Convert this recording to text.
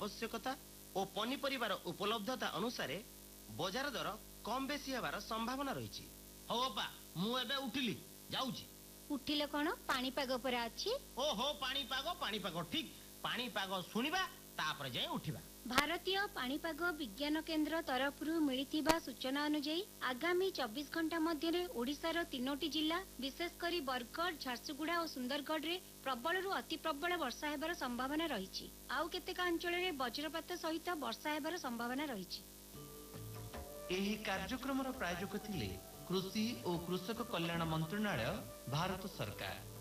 आवश्यकता और पनीपरिवार उपलब्धता अनुसार बजार दर कम बेसी हेबार संभावना रही। हो अपा मु एबे उठिली जाउची। उठिले कौन पाणीपाग पर अछि? ओहो पाणीपाग ठीक पाणीपाग सुनिबा तापर जाई उठिबा। भारतीय पाणीपाग विज्ञान केंद्र तरफरु मिलिथिबा सूचना अनुसार आगामी 24 घंटा मध्य ओडिशार 3टी जिला विशेषकर बरगढ़, झारसुगुड़ा और सुंदरगढ़ रे प्रबल अति प्रबल वर्षा हेबार संभावना रही। आउ केतेक अंचल रे वज्रपात सहित वर्षा हेबार संभावना रही। एही कार्यक्रमर प्रायोजक थिले कृषि और कृषक कल्याण मंत्रणालय, भारत सरकार।